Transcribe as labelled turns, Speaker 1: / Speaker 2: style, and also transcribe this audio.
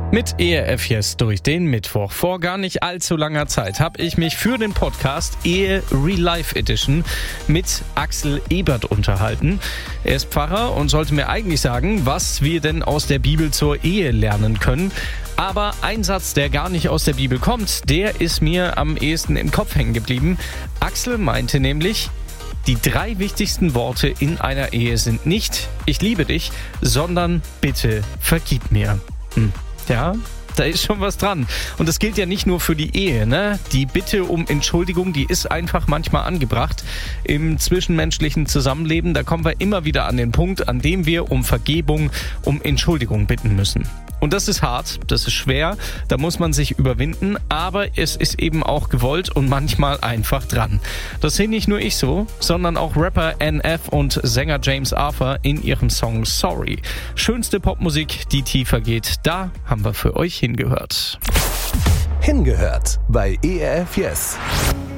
Speaker 1: Mit ERF Yes durch den Mittwoch. Vor gar nicht allzu langer Zeit habe ich mich für den Podcast Ehe Real Life Edition mit Axel Ebert unterhalten. Er ist Pfarrer und sollte mir eigentlich sagen, was wir denn aus der Bibel zur Ehe lernen können. Aber ein Satz, der gar nicht aus der Bibel kommt, der ist mir am ehesten im Kopf hängen geblieben. Axel meinte nämlich, die 3 wichtigsten Worte in einer Ehe sind nicht „Ich liebe dich", sondern „Bitte vergib mir". Ja, da ist schon was dran. Und das gilt ja nicht nur für die Ehe, ne? Die Bitte um Entschuldigung, die ist einfach manchmal angebracht. Im zwischenmenschlichen Zusammenleben, da kommen wir immer wieder an den Punkt, an dem wir um Vergebung, um Entschuldigung bitten müssen. Und das ist hart, das ist schwer, da muss man sich überwinden, aber es ist eben auch gewollt und manchmal einfach dran. Das sehe nicht nur ich so, sondern auch Rapper NF und Sänger James Arthur in ihrem Song Sorry. Schönste Popmusik, die tiefer geht, da haben wir für euch hingehört.
Speaker 2: Hingehört bei ERF Yes.